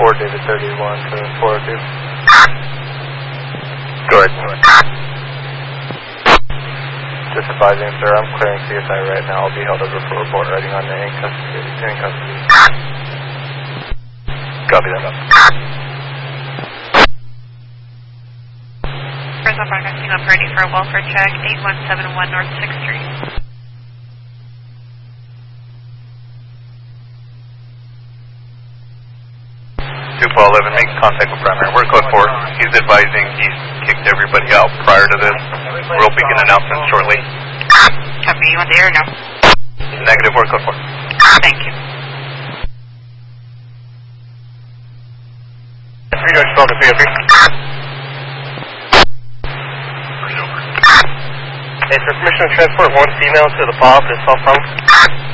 4, David 31 to 402. Go ahead. Just advising, sir, I'm clearing CSI right now. I'll be held over for report writing on the in custody. Copy that. Fresno Park, I'm up ready for a welfare check, 8171 North 6th Street. 211, make contact with primary. We're code 4. He's advising he's kicked everybody out prior to this. We'll begin announcement shortly. Copy, you want the air or no? Negative, we're code 4. Thank you. 3 George, spell to 303. Hey, for permission to transport one female to the POB to solve problems.